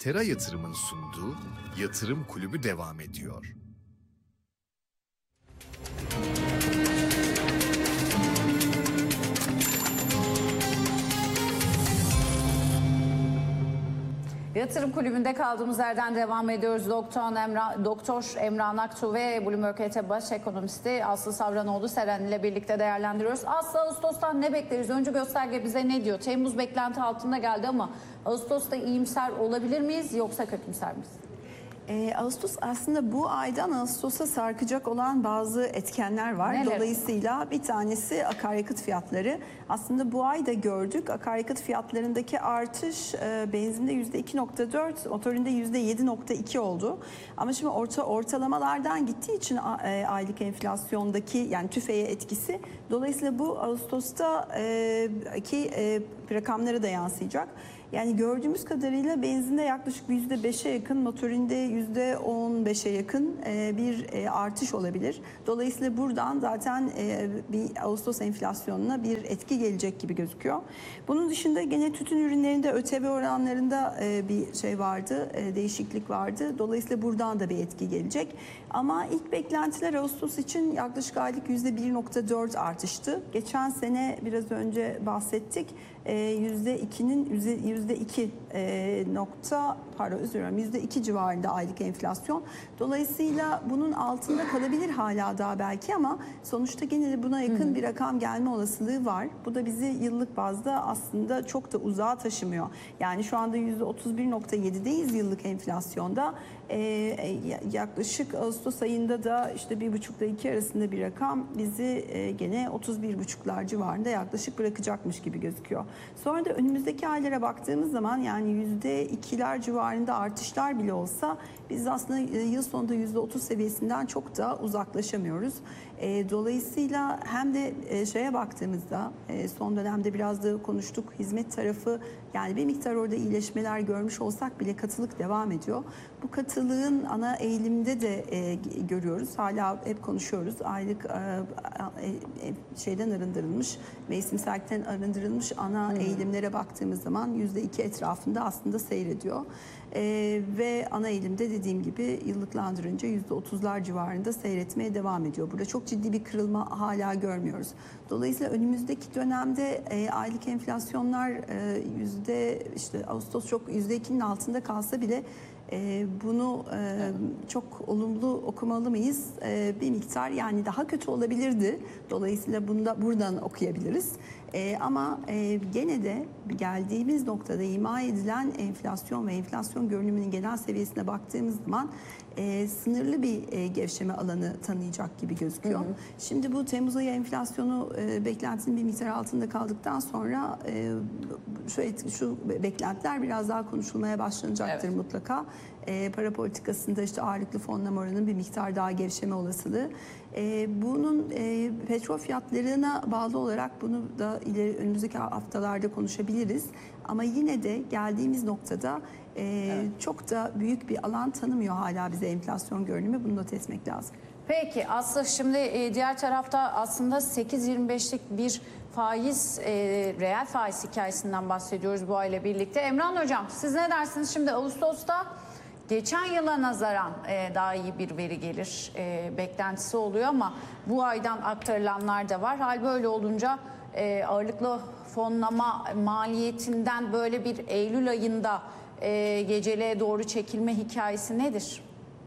Tera Yatırım'ın sunduğu Yatırım Kulübü devam ediyor. Yatırım Kulübü'nde kaldığımız yerden devam ediyoruz. Doktor Emrah Aktuğ ve Bloomberg ET Baş Ekonomisti Aslı Savranoğlu Seren ile birlikte değerlendiriyoruz. Aslı, Ağustos'tan ne bekleriz? Öncü gösterge bize ne diyor? Temmuz beklenti altında geldi ama Ağustos'ta iyimser olabilir miyiz yoksa kötümser miyiz? Ağustos aslında bu aydan Ağustos'a sarkacak olan bazı etkenler var. Neler? Dolayısıyla bir tanesi akaryakıt fiyatları. Aslında bu ay da gördük. Akaryakıt fiyatlarındaki artış benzinde %2.4, motorinde %7.2 oldu. Ama şimdi ortalamalardan gittiği için aylık enflasyondaki yani tüfeğe etkisi. Dolayısıyla bu Ağustos'ta ki rakamlara da yansıyacak. Yani gördüğümüz kadarıyla benzinde yaklaşık %5'e yakın, motorinde %15'e yakın bir artış olabilir. Dolayısıyla buradan zaten bir Ağustos enflasyonuna bir etki gelecek gibi gözüküyor. Bunun dışında gene tütün ürünlerinde ÖTV oranlarında bir şey vardı, değişiklik vardı. Dolayısıyla buradan da bir etki gelecek. Ama ilk beklentiler Ağustos için yaklaşık aylık %1.4 artıştı. Geçen sene biraz önce bahsettik. %2 civarında aylık enflasyon. Dolayısıyla bunun altında kalabilir hala daha belki ama sonuçta gene de buna yakın bir rakam gelme olasılığı var. Bu da bizi yıllık bazda aslında çok da uzağa taşımıyor. Yani şu anda %31.7'deyiz yıllık enflasyonda. Yaklaşık Ağustos ayında da işte 1,5 ile 2 arasında bir rakam bizi gene 31,5'lar civarında yaklaşık bırakacakmış gibi gözüküyor. Sonra da önümüzdeki aylara baktığımız zaman yani %2'ler civarında artışlar bile olsa biz aslında yıl sonunda %30 seviyesinden çok da uzaklaşamıyoruz. Dolayısıyla hem de şeye baktığımızda son dönemde biraz da konuştuk, hizmet tarafı yani bir miktar orada iyileşmeler görmüş olsak bile katılık devam ediyor. Bu katılığın ana eğilimde de görüyoruz. Hala hep konuşuyoruz. Aylık şeyden arındırılmış, mevsimsellikten arındırılmış ana eğilimlere baktığımız zaman %2 etrafında aslında seyrediyor. Ve ana eğilimde dediğim gibi yıllıklandırınca %30'lar civarında seyretmeye devam ediyor. Burada çok ciddi bir kırılma hala görmüyoruz. Dolayısıyla önümüzdeki dönemde aylık enflasyonlar işte Ağustos çok %2'nin altında kalsa bile bunu çok olumlu okumalı mıyız? Bir miktar yani daha kötü olabilirdi. Dolayısıyla buradan okuyabiliriz. Ama gene de geldiğimiz noktada ima edilen enflasyon ve enflasyon görünümünün genel seviyesine baktığımız zaman sınırlı bir gevşeme alanı tanıyacak gibi gözüküyor. Şimdi bu Temmuz ayı enflasyonu beklentinin bir miktar altında kaldıktan sonra şu beklentiler biraz daha konuşulmaya başlanacaktır mutlaka. Para politikasında işte ağırlıklı fonlama oranının bir miktar daha gevşeme olasılığı. Bunun petrol fiyatlarına bağlı olarak bunu da önümüzdeki haftalarda konuşabiliriz. Ama yine de geldiğimiz noktada çok da büyük bir alan tanımıyor hala bize enflasyon görünümü. Bunu not etmek lazım. Peki Aslı, şimdi diğer tarafta aslında 8.25'lik bir faiz, reel faiz hikayesinden bahsediyoruz bu ayla birlikte. Emrah Hocam, siz ne dersiniz? Şimdi Ağustos'ta geçen yıla nazaran daha iyi bir veri gelir beklentisi oluyor ama bu aydan aktarılanlar da var. Hal böyle olunca ağırlıklı fonlama maliyetinden böyle bir Eylül ayında geceliğe doğru çekilme hikayesi nedir?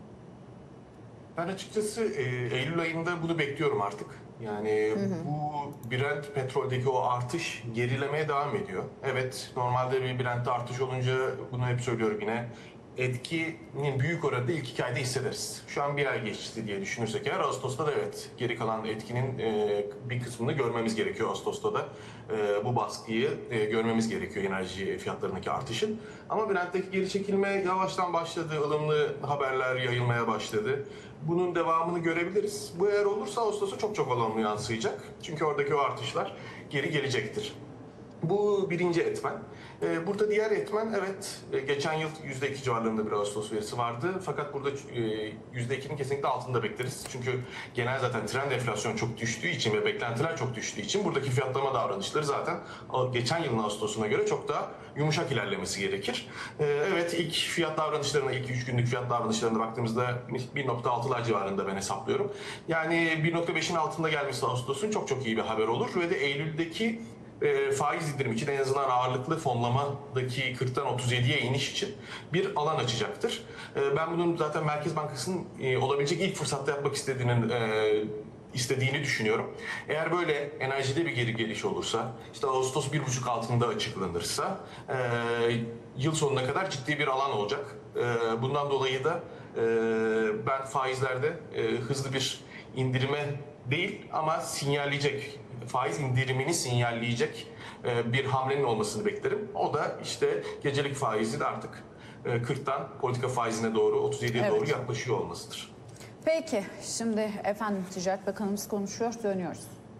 Ben açıkçası Eylül ayında bunu bekliyorum artık. Yani bu Brent petroldeki o artış gerilemeye devam ediyor. Evet, normalde bir Brent'te artış olunca bunu hep söylüyorum yine. Etkinin büyük oranda ilk 2 ayda hissederiz. Şu an bir ay geçti diye düşünürsek eğer Ağustos'ta da evet geri kalan etkinin bir kısmını görmemiz gerekiyor Ağustos'ta da. Bu baskıyı görmemiz gerekiyor enerji fiyatlarındaki artışın. Ama Brent'teki geri çekilme yavaştan başladı. Ilımlı haberler yayılmaya başladı. Bunun devamını görebiliriz. Bu eğer olursa Ağustos'a çok olumlu yansıyacak. Çünkü oradaki o artışlar geri gelecektir. Bu birinci etmen. Burada diğer etmen, evet, geçen yıl %2 civarlarında bir Ağustos verisi vardı. Fakat burada %2'nin kesinlikle altında bekleriz. Çünkü genel zaten trend enflasyon çok düştüğü için ve beklentiler çok düştüğü için buradaki fiyatlama davranışları zaten geçen yılın Ağustos'una göre çok daha yumuşak ilerlemesi gerekir. Evet, ilk fiyat davranışlarına, ilk 3 günlük fiyat davranışlarına baktığımızda 1.6'lar civarında ben hesaplıyorum. Yani 1.5'in altında gelmesi Ağustos'un çok iyi bir haber olur ve de Eylül'deki faiz indirim için en azından ağırlıklı fonlamadaki 40'tan 37'ye iniş için bir alan açacaktır. Ben bunun zaten Merkez Bankası'nın olabilecek ilk fırsatta yapmak istediğini düşünüyorum. Eğer böyle enerjide bir geri geliş olursa, işte Ağustos 1.5 altında açıklanırsa yıl sonuna kadar ciddi bir alan olacak. Bundan dolayı da ben faizlerde hızlı bir indirime değil ama sinyalleyecek, faiz indirimini sinyalleyecek bir hamlenin olmasını beklerim. O da işte gecelik faizi de artık 40'tan politika faizine doğru 37'ye doğru yaklaşıyor olmasıdır. Peki, şimdi efendim Ticaret Bakanımız konuşuyor, dönüyoruz.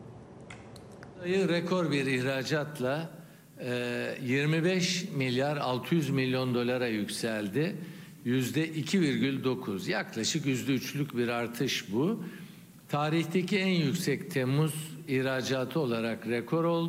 Rekor bir ihracatla 25 milyar 600 milyon dolara yükseldi. %2,9, yaklaşık %3'lük bir artış bu. Tarihteki en yüksek Temmuz ihracatı olarak rekor oldu.